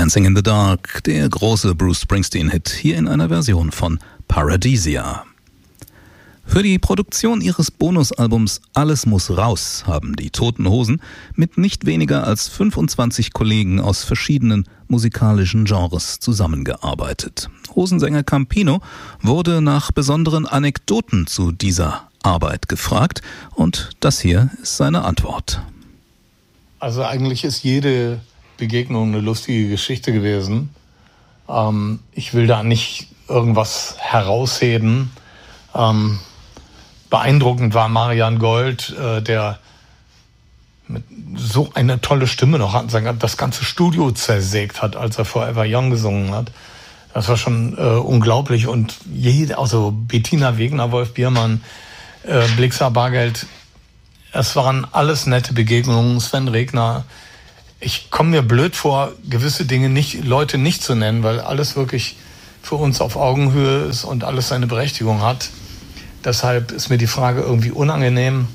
Dancing in the Dark, der große Bruce Springsteen-Hit, hier in einer Version von Paradisia. Für die Produktion ihres Bonusalbums Alles muss raus haben die Toten Hosen mit nicht weniger als 25 Kollegen aus verschiedenen musikalischen Genres zusammengearbeitet. Hosensänger Campino wurde nach besonderen Anekdoten zu dieser Arbeit gefragt und das hier ist seine Antwort. Also eigentlich ist jede Begegnung eine lustige Geschichte gewesen. Ich will da nicht irgendwas herausheben. Beeindruckend war Marian Gold, der mit so eine tolle Stimme noch hat, das ganze Studio zersägt hat, als er Forever Young gesungen hat. Das war schon unglaublich. Und also Bettina Wegner, Wolf Biermann, Blixa Bargeld, es waren alles nette Begegnungen. Sven Regner. Ich komme mir blöd vor, gewisse Dinge Leute nicht zu nennen, weil alles wirklich für uns auf Augenhöhe ist und alles seine Berechtigung hat. Deshalb ist mir die Frage irgendwie unangenehm.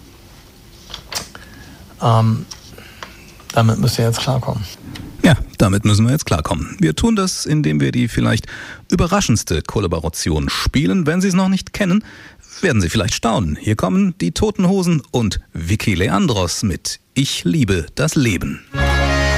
Damit müsst ihr jetzt klarkommen. Ja, damit müssen wir jetzt klarkommen. Wir tun das, indem wir die vielleicht überraschendste Kollaboration spielen. Wenn Sie es noch nicht kennen, werden Sie vielleicht staunen. Hier kommen die Toten Hosen und Vicky Leandros mit Ich liebe das Leben.